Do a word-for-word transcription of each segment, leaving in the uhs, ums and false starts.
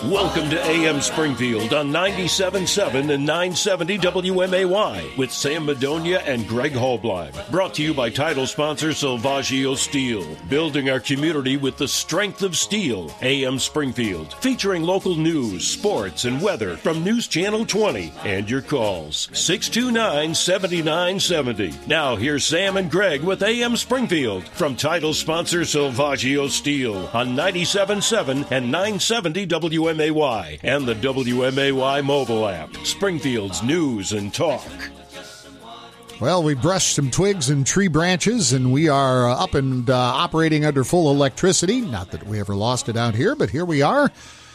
Welcome to A M Springfield on ninety-seven point seven and nine seventy W M A Y with Sam Madonia and Greg Holblein. Brought to you by title sponsor Silvaggio Steel. Building our community with the strength of steel. A M Springfield. Featuring local news, sports, and weather from News Channel twenty. And your calls. six two nine, seven nine seven zero. Now here's Sam and Greg with A M Springfield from title sponsor Silvaggio Steel on ninety-seven point seven and nine seventy W M A Y and the W M A Y mobile app. Springfield's news and talk. Well, we brushed some twigs and tree branches, and we are up and uh, operating under full electricity. Not that we ever lost it out here, but here we are.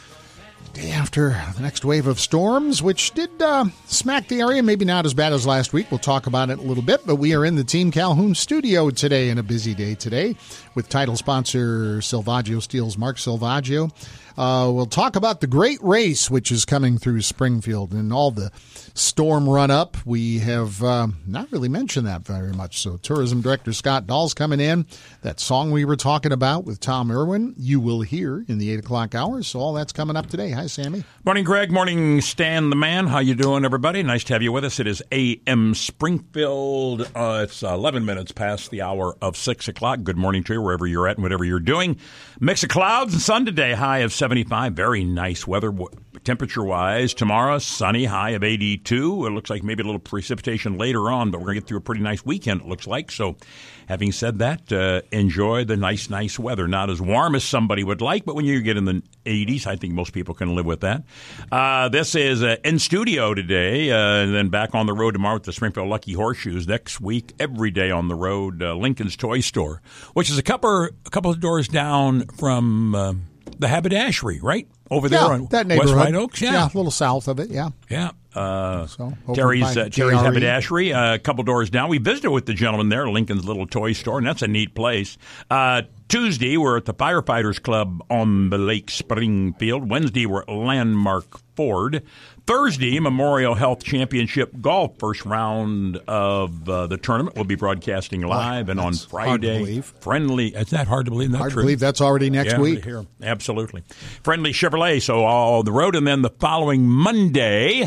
Day after the next wave of storms, which did uh, smack the area. Maybe not as bad as last week. We'll talk about it in a little bit, but we are in the Team Calhoun studio today, and a busy day today with title sponsor Silvaggio Steel's Mark Silvaggio. Uh, we'll talk about the great race, which is coming through Springfield, and all the storm run-up. We have uh, not really mentioned that very much. So Tourism Director Scott Dahl's coming in. That song we were talking about with Tom Irwin, you will hear in the eight o'clock hour. So all that's coming up today. Hi, Sammy. Morning, Greg. Morning, Stan the man. How you doing, everybody? Nice to have you with us. It is A M Springfield. Uh, it's eleven minutes past the hour of six o'clock. Good morning to you, wherever you're at and whatever you're doing. Mix of clouds and sun today, high of seventy-five. Very nice weather temperature-wise. Tomorrow, sunny, high of eighty-two. It looks like maybe a little precipitation later on, but we're going to get through a pretty nice weekend, it looks like. So having said that, uh, enjoy the nice, nice weather. Not as warm as somebody would like, but when you get in the eighties, I think most people can live with that. Uh, this is uh, in studio today, uh, and then back on the road tomorrow with the Springfield Lucky Horseshoes. Next week, every day on the road, uh, Lincoln's Toy Store, which is a couple, a couple of doors down from uh, the Haberdashery, right? Over there yeah, on that neighborhood. West White Oaks? Yeah. yeah, a little south of it, yeah. Yeah. Uh, so, Terry's uh, Terry's Haberdashery, uh, a couple doors down. We visited with the gentleman there, Lincoln's little toy store, and that's a neat place. Uh, Tuesday, we're at the Firefighters Club on the Lake Springfield. Wednesday, we're at Landmark Ford. Thursday, Memorial Health Championship Golf, first round of uh, the tournament. We'll be broadcasting live. Wow, and on Friday, Friendly. It's not hard to believe. That's hard true. to believe that's already next yeah, week. Here. Absolutely. Friendly Chevrolet, so all the road. And then the following Monday,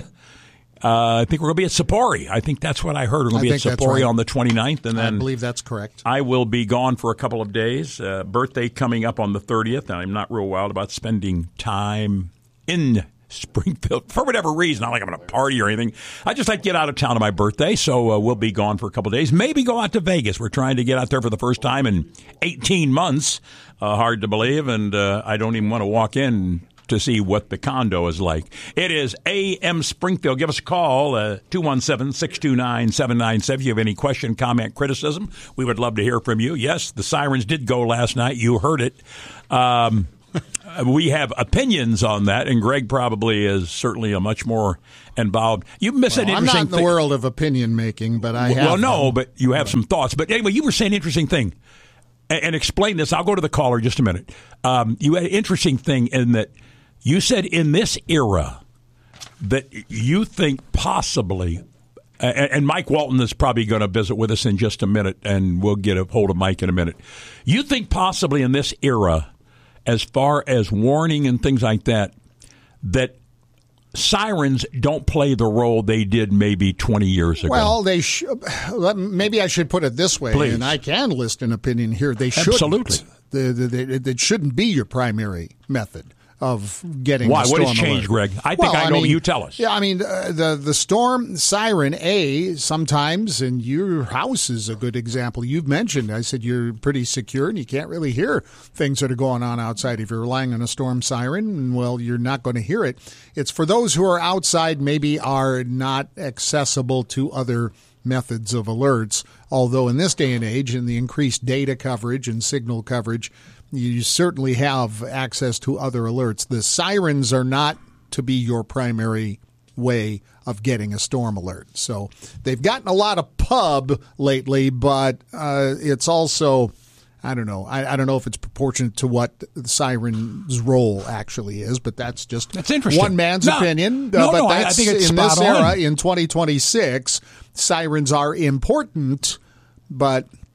uh, I think we're going to be at Sapori. I think that's what I heard. We're going to be at Sapori right. on the twenty-ninth. And then I believe that's correct. I will be gone for a couple of days. Uh, birthday coming up on the thirtieth, and I'm not real wild about spending time in Springfield for whatever reason. Not like I'm going to party or anything. I just like to get out of town on my birthday, so uh, we'll be gone for a couple of days. Maybe go out to Vegas. We're trying to get out there for the first time in eighteen months. Uh, hard to believe, and uh, I don't even want to walk in to see what the condo is like. It is A M Springfield. Give us a call, uh, two one seven, six two nine, seven nine seven. If you have any question, comment, criticism, we would love to hear from you. Yes, the sirens did go last night. You heard it. Um We have opinions on that, and Greg probably is certainly a much more involved. You miss well, an interesting I'm not in the thing. world of opinion making, but I have. Well, no, them. but you have some thoughts. But anyway, you were saying an interesting thing, and, and explain this. I'll go to the caller in just a minute. Um, you had an interesting thing in that you said in this era that you think possibly, and, and Mike Walton is probably going to visit with us in just a minute, and we'll get a hold of Mike in a minute. You think possibly in this era, as far as warning and things like that, that sirens don't play the role they did maybe twenty years ago. Well, they sh- maybe I should put it this way, Please. and I can list an opinion here. They shouldn't. Absolutely. The, the, the, it shouldn't be your primary method of getting Why? the storm What has changed, alert. Greg? I think well, I know. I mean, you tell us. Yeah, I mean, uh, the the storm siren, A, sometimes, and your house is a good example. You've mentioned, I said you're pretty secure and you can't really hear things that are going on outside. If you're relying on a storm siren, well, you're not going to hear it. It's for those who are outside, maybe are not accessible to other methods of alerts, although in this day and age, in the increased data coverage and signal coverage, you certainly have access to other alerts. The sirens are not to be your primary way of getting a storm alert. So they've gotten a lot of pub lately, but uh, it's also, I don't know. I, I don't know if it's proportionate to what the siren's role actually is, but that's just that's interesting. One man's no, opinion. No, uh, but no, that's I, I think it's in spot this on. era, in twenty twenty-six, sirens are important, but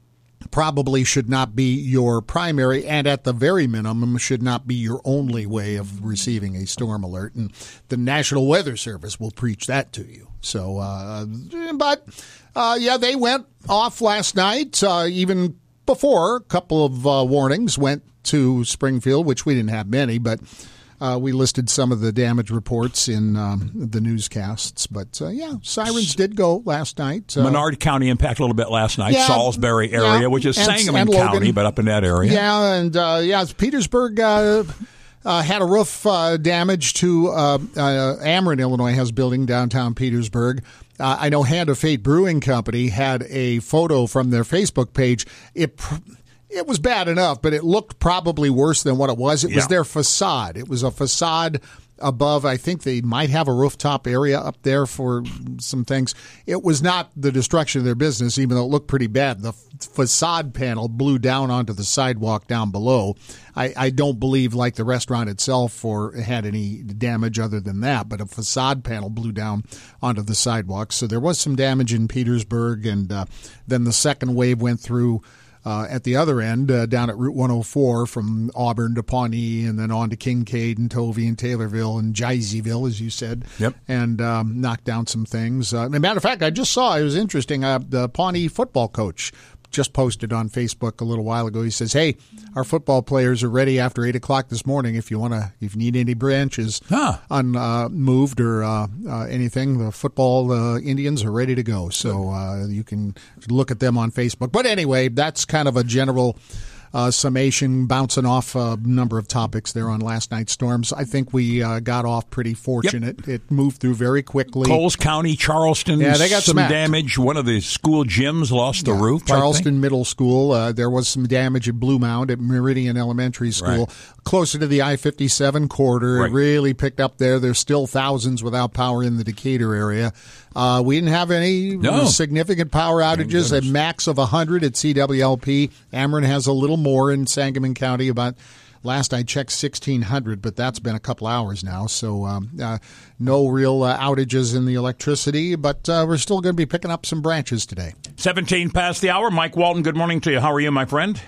probably should not be your primary, and at the very minimum should not be your only way of receiving a storm alert. And the National Weather Service will preach that to you. So, uh, but uh, yeah, they went off last night, uh, even before a couple of uh, warnings went to Springfield, which we didn't have many, but uh, we listed some of the damage reports in um, the newscasts. But uh, yeah, sirens did go last night. Uh, Menard County impact a little bit last night. Yeah, Salisbury area, yeah, which is and- Sangamon and County, Logan. but up in that area. Yeah, and uh, yeah, Petersburg uh, uh, had a roof uh, damage to uh, uh, Ameren, Illinois, has a building downtown Petersburg. Uh, I know Hand of Fate Brewing Company had a photo from their Facebook page. It pr- it was bad enough, but it looked probably worse than what it was. It was Yeah. their facade. It was a facade above. I think they might have a rooftop area up there for some things. It was not the destruction of their business, even though it looked pretty bad. The f- facade panel blew down onto the sidewalk down below. I, I don't believe, like the restaurant itself, or had any damage other than that, but a facade panel blew down onto the sidewalk. So there was some damage in Petersburg, and uh, then the second wave went through Uh, at the other end, uh, down at Route one oh four from Auburn to Pawnee, and then on to Kincaid and Tovey and Taylorville and Jeiseyville, as you said, Yep. and um, knocked down some things. Uh, as a matter of fact, I just saw, it was interesting, uh, the Pawnee football coach just posted on Facebook a little while ago. He says, hey, our football players are ready after eight o'clock this morning. If you want to, if you need any branches Huh. unmoved uh, or uh, uh, anything, the football uh, Indians are ready to go. So uh, you can look at them on Facebook. But anyway, that's kind of a general uh, summation, bouncing off a number of topics there on last night's storms. I think we uh, got off pretty fortunate. Yep. It moved through very quickly. Coles County, Charleston, Yeah, they got some smacked. damage. One of the school gyms lost the Yeah, roof. I think. Charleston Middle School. Uh, there was some damage at Blue Mound at Meridian Elementary School, Right. closer to the I fifty-seven corridor. Right. It really picked up there. There's still thousands without power in the Decatur area. Uh, we didn't have any No. significant power outages. A max of one hundred at C W L P. Ameren has a little more in Sangamon County, about last I checked sixteen hundred, but that's been a couple hours now. So um, uh, no real uh, outages in the electricity, but uh, we're still going to be picking up some branches today. seventeen past the hour. Mike Walton, good morning to you. How are you, my friend?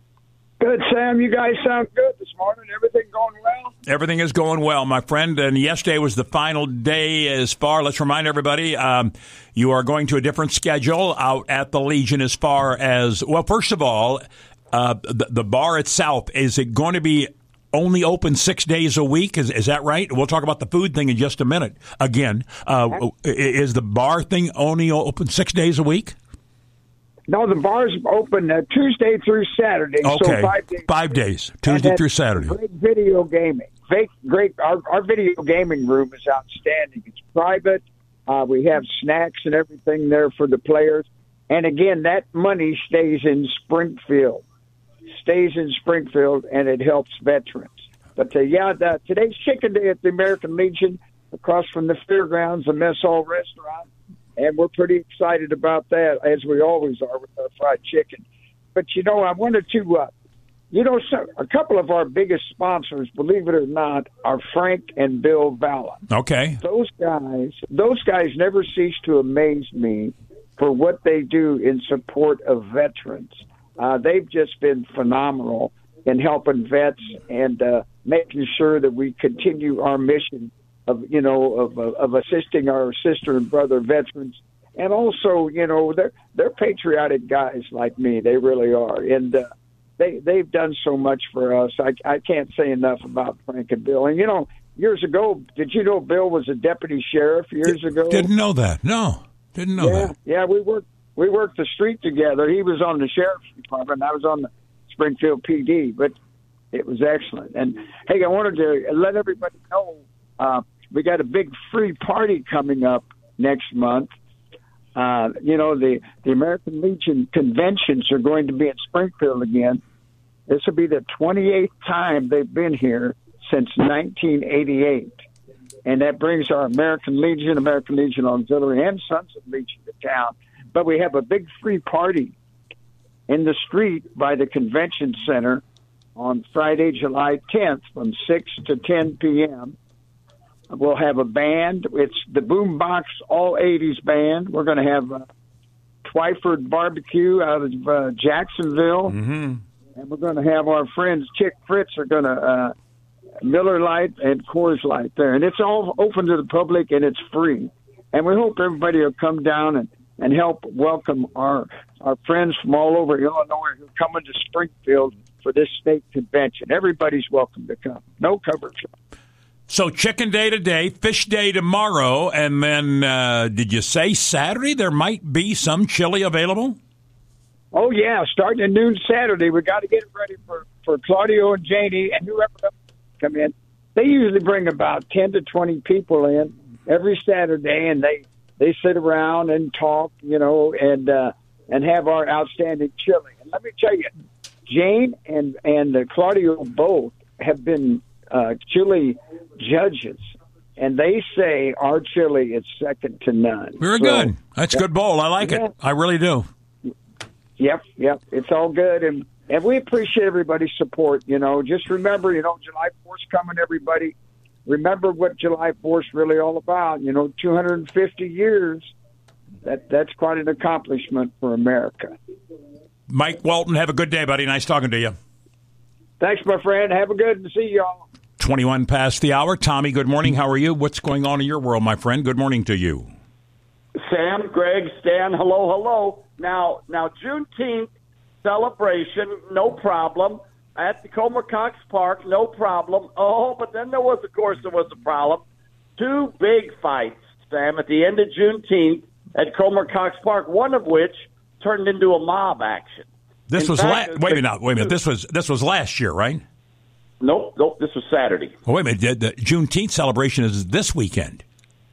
Good, Sam. You guys sound good this morning. Everything going well? Everything is going well, my friend. And yesterday was the final day as far. Let's remind everybody, um, you are going to a different schedule out at the Legion as far as, well, first of all, uh, the, the bar itself, is it going to be only open six days a week? Is, is that right? We'll talk about the food thing in just a minute. Again, uh, is the bar thing only open six days a week? No, the bar's open uh, Tuesday through Saturday. Okay, so five days. five days, Tuesday And through that's Saturday. Great video gaming. Great, great. Our, our video gaming room is outstanding. It's private. Uh, we have snacks and everything there for the players. And again, that money stays in Springfield, stays in Springfield, and it helps veterans. But uh, yeah, the, today's Chicken Day at the American Legion, across from the fairgrounds, the Mess Hall Restaurant. And we're pretty excited about that, as we always are with our fried chicken. But, you know, I wanted to, uh, you know, so, a couple of our biggest sponsors, believe it or not, are Frank and Bill Valla. Okay. Those guys, those guys never cease to amaze me for what they do in support of veterans. Uh, they've just been phenomenal in helping vets and uh, making sure that we continue our mission of, you know, of, of assisting our sister and brother veterans. And also, you know, they're, they're patriotic guys like me. They really are. And uh, they, they've done so much for us. I, I can't say enough about Frank and Bill. And, you know, years ago, did you know Bill was a deputy sheriff years ago? Didn't know that. No, didn't know yeah, that. Yeah, we worked, we worked the street together. He was on the sheriff's department. I was on the Springfield P D. But it was excellent. And, hey, I wanted to let everybody know uh, we got a big free party coming up next month. Uh, you know, the, the American Legion conventions are going to be in Springfield again. This will be the twenty-eighth time they've been here since nineteen eighty-eight. And that brings our American Legion, American Legion Auxiliary, and Sons of Legion to town. But we have a big free party in the street by the convention center on Friday, July tenth from six to ten p.m. We'll have a band. It's the Boombox All eighties Band. We're going to have uh, Twyford Barbecue out of uh, Jacksonville. Mm-hmm. And we're going to have our friends Chick Fritz are going to uh, Miller Lite and Coors Light there. And it's all open to the public, and it's free. And we hope everybody will come down and, and help welcome our our friends from all over Illinois who are coming to Springfield for this state convention. Everybody's welcome to come. No coverage. So chicken day today, fish day tomorrow, and then uh, did you say Saturday there might be some chili available? Oh, yeah, starting at noon Saturday. We got to get it ready for, for Claudio and Janie and whoever else come in. They usually bring about ten to twenty people in every Saturday, and they, they sit around and talk, you know, and uh, and have our outstanding chili. And let me tell you, Jane and, and uh, Claudio both have been uh, chili judges, and they say our chili is second to none. Very so, good. That's a good bowl. I like yeah. it. I really do. Yep, yep. It's all good, and and we appreciate everybody's support. You know, just remember, you know, July fourth coming, everybody. Remember what July fourth is really all about. You know, two hundred fifty years. That that's quite an accomplishment for America. Mike Walton, have a good day, buddy. Nice talking to you. Thanks, my friend. Have a good and see y'all. twenty-one past the hour. Tommy, good morning. How are you? What's going on in your world, my friend? Good morning to you. Sam, Greg, Stan, hello, hello. Now, now Juneteenth celebration, no problem. At the Comer Cox Park, no problem. Oh, but then there was, of course, there was a problem. Two big fights, Sam, at the end of Juneteenth at Comer Cox Park, one of which turned into a mob action. This In was fact, la- wait a minute, wait a minute. This was this was last year, right? Nope, nope. This was Saturday. Oh, wait a minute. The, the Juneteenth celebration is this weekend.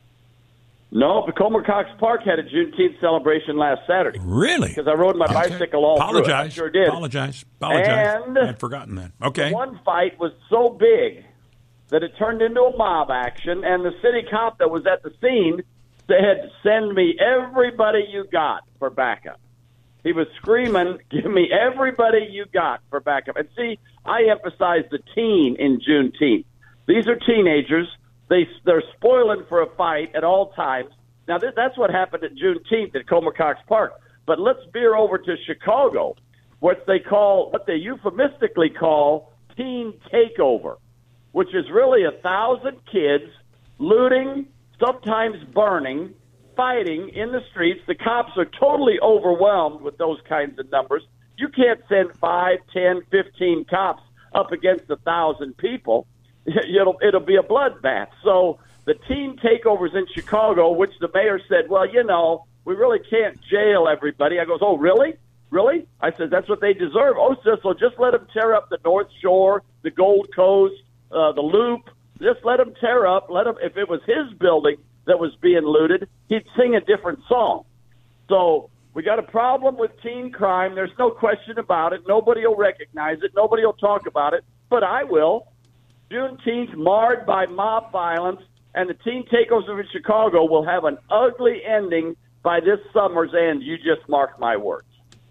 No, the Comer Cox Park had a Juneteenth celebration last Saturday. Really? Because I rode my okay. bicycle all Apologize. through it. I sure did. Apologize. Apologize. And I'd forgotten that. Okay. One fight was so big that it turned into a mob action, and the city cop that was at the scene said, "Send me everybody you got for backup." He was screaming, "Give me everybody you got for backup." And see, I emphasize the teen in Juneteenth. These are teenagers. They, they're spoiling for a fight at all times. Now, th- that's what happened at Juneteenth at Comer Cox Park. But let's veer over to Chicago, what they call, what they euphemistically call teen takeover, which is really a thousand kids looting, sometimes burning, fighting in the streets. The cops are totally overwhelmed with those kinds of numbers. You can't send five, ten, fifteen cops up against a thousand people. It'll, it'll be a bloodbath. So the teen takeovers in Chicago, which the mayor said, well, you know, we really can't jail everybody. I goes, oh, really? Really? I said, that's what they deserve. Oh, so, so just let them tear up the North Shore, the Gold Coast, uh, the Loop. Just let them tear up. Let them. If it was his building that was being looted, he'd sing a different song. So we got a problem with teen crime. There's no question about it. Nobody will recognize it. Nobody will talk about it. But I will. Juneteenth marred by mob violence, and the teen takeovers in Chicago will have an ugly ending by this summer's end. You just mark my words.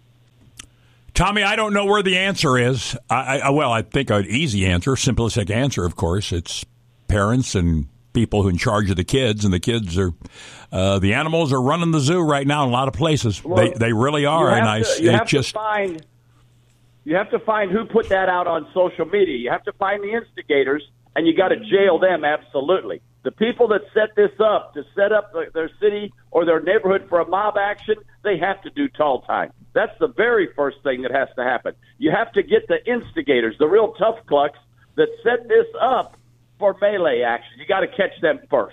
Tommy, I don't know where the answer is. I, I, well, I think an easy answer, simplistic answer, of course. It's parents and people who are in charge of the kids, and the kids are uh, the animals are running the zoo right now in a lot of places. Well, they they really are, and I to, you have just to find you have to find who put that out on social media. You have to find the instigators, and you got to jail them. Absolutely, the people that set this up to set up the, their city or their neighborhood for a mob action, they have to do tall time. That's the very first thing that has to happen. You have to get the instigators, the real tough clucks that set this up for melee action. You got to catch them first.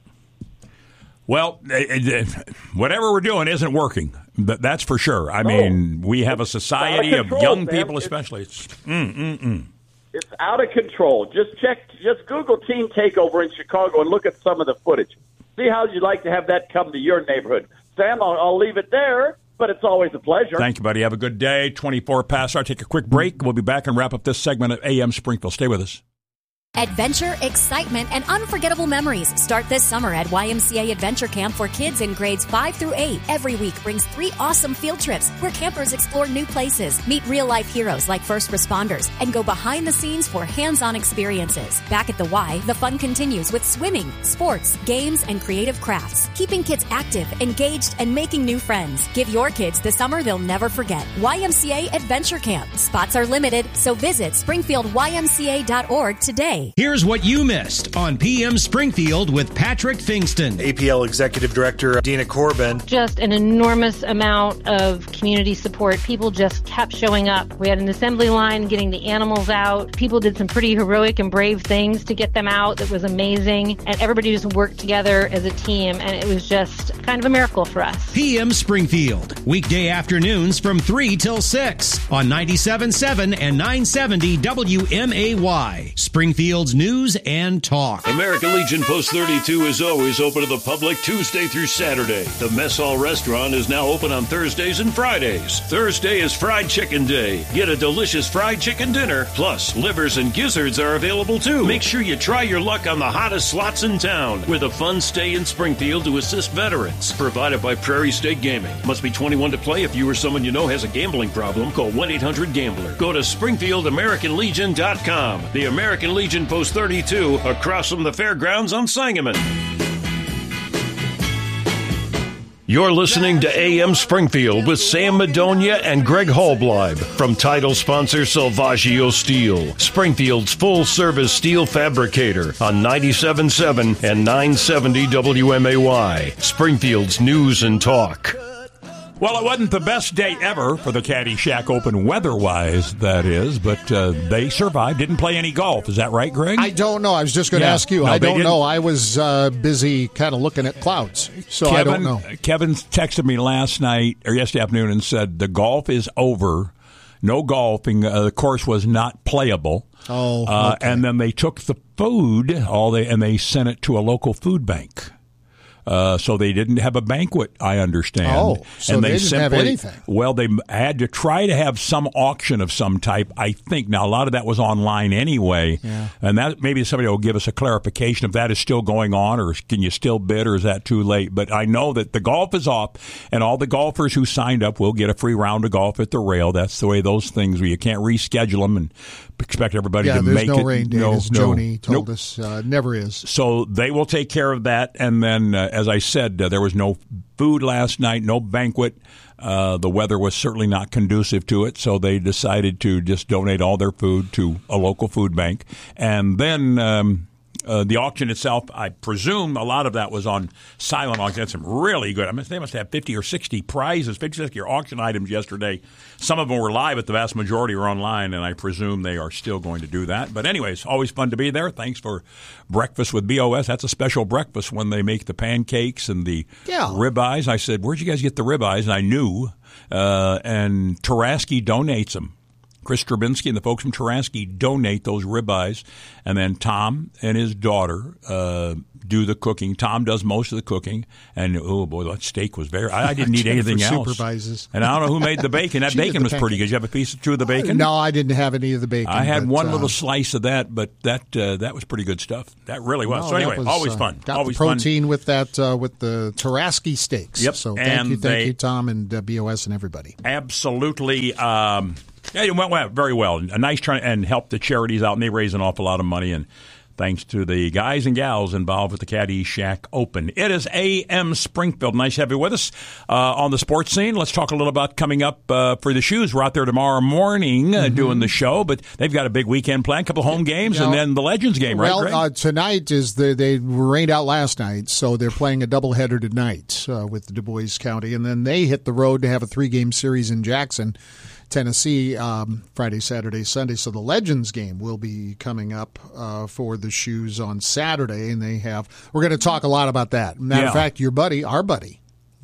Well, whatever we're doing isn't working. That's for sure. I no. mean, we have a society of, control, young Sam. people, it's, especially. It's, mm, mm, mm. it's out of control. Just check, just Google teen takeover in Chicago and look at some of the footage. See how you'd like to have that come to your neighborhood. Sam, I'll, I'll leave it there, but it's always a pleasure. Thank you, buddy. Have a good day. twenty-four past. I'll take a quick break. We'll be back and wrap up this segment of A M Springfield. Stay with us. Adventure, excitement, and unforgettable memories start this summer at Y M C A Adventure Camp for kids in grades five through eight. Every week brings three awesome field trips where campers explore new places, meet real-life heroes like first responders, and go behind the scenes for hands-on experiences. Back at the Y, the fun continues with swimming, sports, games, and creative crafts, keeping kids active, engaged, and making new friends. Give your kids the summer they'll never forget. Y M C A Adventure Camp. Spots are limited, so visit springfield y m c a dot org today. Here's what you missed on P M Springfield with Patrick Fingston. A P L Executive Director Dina Corbin. Just an enormous amount of community support. People just kept showing up. We had an assembly line getting the animals out. People did some pretty heroic and brave things to get them out. That was amazing. And everybody just worked together as a team, and it was just kind of a miracle for us. P M Springfield, weekday afternoons from three till six on ninety-seven point seven and nine seventy W M A Y. Springfield's news and talk. American Legion Post thirty-two is always open to the public Tuesday through Saturday. The Mess Hall Restaurant is now open on Thursdays and Fridays. Thursday is Fried Chicken Day. Get a delicious fried chicken dinner. Plus, livers and gizzards are available too. Make sure you try your luck on the hottest slots in town with a fun stay in Springfield to assist veterans. Provided by Prairie State Gaming. Must be twenty-one to play. If you or someone you know has a gambling problem, call one eight hundred gambler. Go to springfield american legion dot com. The American Legion Post thirty-two across from the fairgrounds on Sangamon. You're listening to A M Springfield with Sam Madonia and Greg Hallbleib from title sponsor Salvaggio Steel, Springfield's full-service steel fabricator on ninety-seven point seven and nine seventy W M A Y, Springfield's news and talk. Well, it wasn't the best day ever for the Caddyshack Open weather-wise, that is, but uh, they survived, didn't play any golf. Is that right, Greg? I don't know. I was just going to Yeah. ask you. No, I they don't didn't. know. I was uh, busy kind of looking at clouds, so Kevin, I don't know. Kevin texted me last night, or yesterday afternoon, and said the golf is over. No golfing. Uh, the course was not playable. Oh, uh, okay. And then they took the food, all they and they sent it to a local food bank. Uh, so they didn't have a banquet, I understand. Oh, so and they didn't simply, have anything. Well, they had to try to have some auction of some type, I think. Now, a lot of that was online anyway. Yeah. And that maybe somebody will give us a clarification if that is still going on, or can you still bid, or is that too late? But I know that the golf is off, and all the golfers who signed up will get a free round of golf at the rail. That's the way those things, where you can't reschedule them and expect everybody Yeah, to there's make no it. rain date, no, as no. Joni told Nope. us. Uh, never is. So they will take care of that. And then, uh, as I said, uh, there was no food last night, no banquet. Uh, the weather was certainly not conducive to it, so they decided to just donate all their food to a local food bank. And then um, uh, the auction itself, I presume a lot of that was on silent auction. That's some really good. I mean, they must have fifty or sixty prizes, fifty, sixty auction items yesterday. Some of them were live, but the vast majority were online, and I presume they are still going to do that. But anyways, always fun to be there. Thanks for breakfast with B O S. That's a special breakfast when they make the pancakes and the Yeah. ribeyes. I said, where'd you guys get the ribeyes? And I knew. Uh, and Taraski donates them. Chris Strabinsky and the folks from Taraski donate those ribeyes. And then Tom and his daughter uh, do the cooking. Tom does most of the cooking. And, oh, boy, that steak was very – I didn't need anything Jennifer else. Supervises. And I don't know who made the bacon. That She did bacon the was pretty good. pancakes. Did you have a piece or two of the bacon? No, I didn't have any of the bacon. I had but, one uh, little slice of that, but that uh, that was pretty good stuff. That really was. no, so that anyway, was, always uh, fun. Got always the fun. protein with that uh, with the Taraski steaks. Yep. So thank And you, thank they- you, Tom and uh, B O S and everybody. Absolutely. Um, yeah, it went well, very well. A nice turn and helped the charities out, and they raise an awful lot of money. And thanks to the guys and gals involved with the Caddyshack Open. It is A M Springfield. Nice to have you with us uh, on the sports scene. Let's talk a little about coming up uh, for the Shoes. We're out there tomorrow morning uh, Mm-hmm. doing the show, but they've got a big weekend plan, a couple home games, You and know, then the Legends game, right, Well, Greg? uh, tonight is the they were rained out last night, so they're playing a doubleheader tonight uh, with Du Bois County, and then they hit the road to have a three-game series in Jackson, Tennessee, um, Friday, Saturday, Sunday. So the Legends game will be coming up uh, for the Shoes on Saturday, and they have. We're going to talk a lot about that. Matter Yeah. of fact, your buddy, our buddy,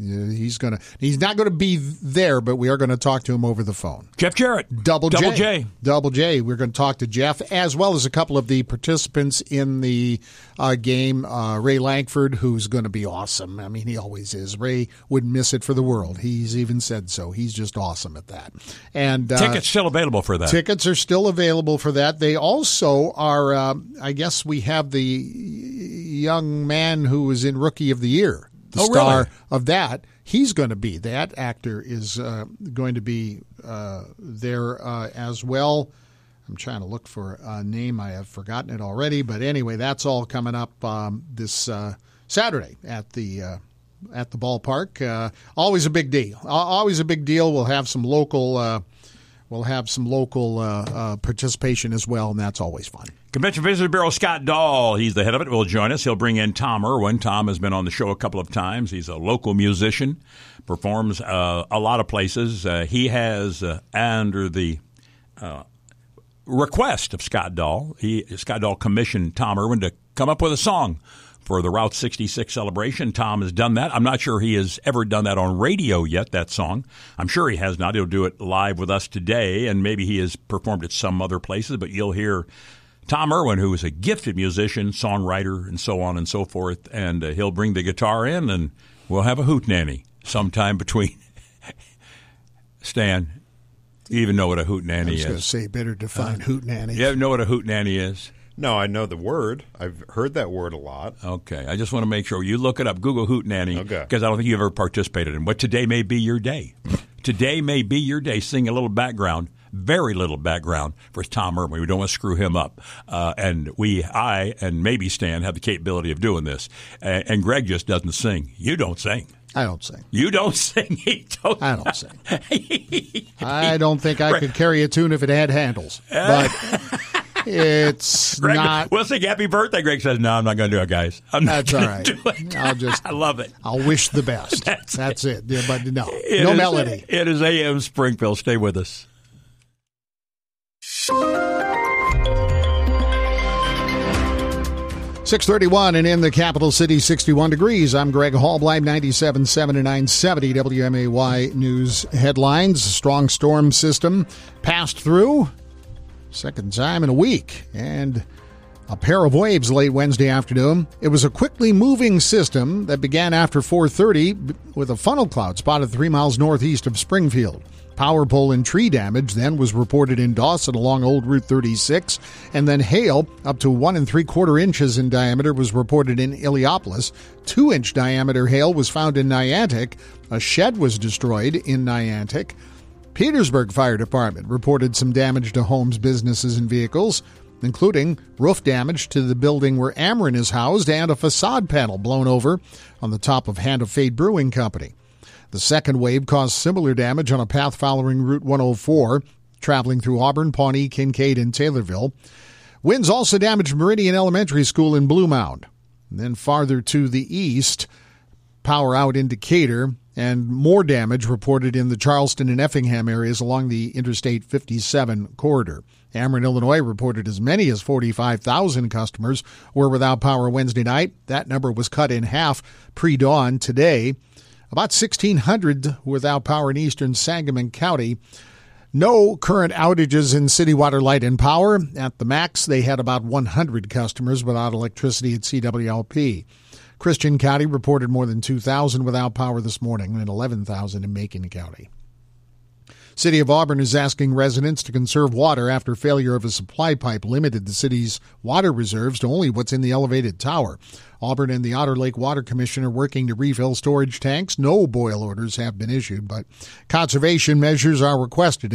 He's gonna. He's not going to be there, but we are going to talk to him over the phone. Jeff Jarrett, Double J, Double J, Double J. We're going to talk to Jeff as well as a couple of the participants in the uh, game. Uh, Ray Lankford, who's going to be awesome. I mean, he always is. Ray wouldn't miss it for the world. He's even said so. He's just awesome at that. And uh, tickets still available for that. Tickets are still available for that. They also are. Uh, I guess we have the young man who was in Rookie of the Year. The oh, star really? of that, he's going to be. That actor is uh, going to be uh, there uh, as well. I'm trying to look for a name. I have forgotten it already. But anyway, that's all coming up um, this uh, Saturday at the uh, at the ballpark. Uh, always a big deal. Always a big deal. We'll have some local. Uh, we'll have some local uh, uh, participation as well, and that's always fun. Convention Visitor Bureau Scott Dahl, he's the head of it, will join us. He'll bring in Tom Irwin. Tom has been on the show a couple of times. He's a local musician, performs uh, a lot of places. Uh, he has, uh, under the uh, request of Scott Dahl, he, Scott Dahl commissioned Tom Irwin to come up with a song for the Route sixty-six celebration. Tom has done that. I'm not sure he has ever done that on radio yet, that song. I'm sure he has not. He'll do it live with us today, and maybe he has performed at some other places, but you'll hear Tom Irwin, who is a gifted musician, songwriter, and so on and so forth, and uh, he'll bring the guitar in, and we'll have a hootenanny sometime between. Stan, you even know what a hootenanny is? I was going to say, better define uh, hootenanny. You know what a hootenanny is? No, I know the word. I've heard that word a lot. Okay. I just want to make sure you look it up. Google hootenanny, okay, because I don't think you've ever participated in it. But today may be your day. Today may be your day. Sing a little background. Very little background for Tom Irwin. We don't want to screw him up. Uh, and we, I, and maybe Stan have the capability of doing this. And, and Greg just doesn't sing. You don't sing. I don't sing. You don't sing. He don't. I don't sing. I don't think I could carry a tune if it had handles. But it's Greg, not. We'll sing Happy Birthday. Greg says, no, I'm not going to do it, guys. I'm not That's all gonna right. do it. I'll just. I love it. I'll wish the best. That's, That's it. it. Yeah, but no, it no is, melody. It is A M Springfield. Stay with us. six thirty-one and in the capital city, sixty-one degrees. I'm Greg Hallbleib, ninety-seven point seven and nine seventy W M A Y News headlines. Strong storm system passed through, second time in a week, and a pair of waves late Wednesday afternoon. It was a quickly moving system that began after four thirty with a funnel cloud spotted three miles northeast of Springfield. Power pole and tree damage then was reported in Dawson along Old Route thirty-six, and then hail up to one and three quarter inches in diameter was reported in Illiopolis. Two inch diameter hail was found in Niantic. A shed was destroyed in Niantic. Petersburg Fire Department reported some damage to homes, businesses, and vehicles, including roof damage to the building where Ameren is housed and a facade panel blown over on the top of Hand of Fate Brewing Company. The second wave caused similar damage on a path following Route one oh four, traveling through Auburn, Pawnee, Kincaid, and Taylorville. Winds also damaged Meridian Elementary School in Blue Mound. And then farther to the east, power out in Decatur, and more damage reported in the Charleston and Effingham areas along the Interstate fifty-seven corridor. Ameren, Illinois reported as many as forty-five thousand customers were without power Wednesday night. That number was cut in half pre-dawn today. About sixteen hundred without power in eastern Sangamon County. No current outages in City Water, Light, and Power. At the max, they had about one hundred customers without electricity at C W L P. Christian County reported more than two thousand without power this morning and eleven thousand in Macon County. City of Auburn is asking residents to conserve water after failure of a supply pipe limited the city's water reserves to only what's in the elevated tower. Auburn and the Otter Lake Water Commission are working to refill storage tanks. No boil orders have been issued, but conservation measures are requested